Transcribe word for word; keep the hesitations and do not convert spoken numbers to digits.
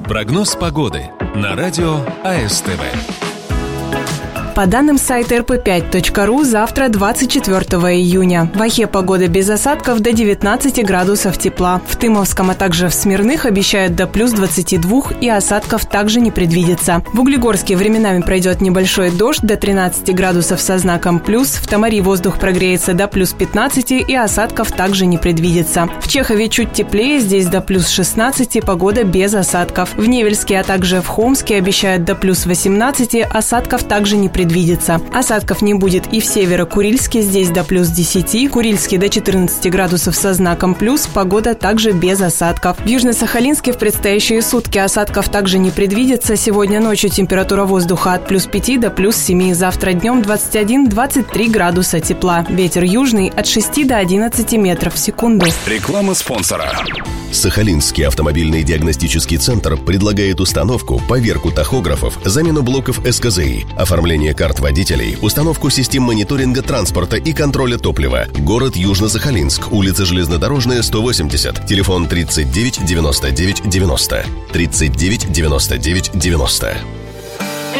Прогноз погоды на радио АСТВ. По данным сайта эр пэ пять точка ру, завтра, двадцать четвёртого июня. В Охе погода без осадков до девятнадцати градусов тепла. В Тымовском, а также в Смирных обещают до плюс двадцати двух, и осадков также не предвидится. В Углегорске временами пройдет небольшой дождь до тринадцати градусов со знаком плюс. В Тамари воздух прогреется до плюс пятнадцати, и осадков также не предвидится. В Чехове чуть теплее, здесь до плюс шестнадцати, погода без осадков. В Невельске, а также в Хомске обещают до плюс восемнадцати, осадков также не предвидится. Предвидится. Осадков не будет и в Северо-Курильске, здесь до плюс десяти, Курильске до четырнадцати градусов со знаком плюс, погода также без осадков. В Южно-Сахалинске в предстоящие сутки осадков также не предвидится. Сегодня ночью температура воздуха от плюс пяти до плюс семи, завтра днем двадцать один — двадцать три градуса тепла. Ветер южный от шести до одиннадцати метров в секунду. Реклама спонсора. Сахалинский автомобильный диагностический центр предлагает установку, поверку тахографов, замену блоков эс ка зэ и, оформление карт водителей, установку систем мониторинга транспорта и контроля топлива. Город Южно-Сахалинск, улица Железнодорожная, сто восемьдесят, телефон тридцать девять девяносто девять девяносто, тридцать девять девяносто девять девяносто.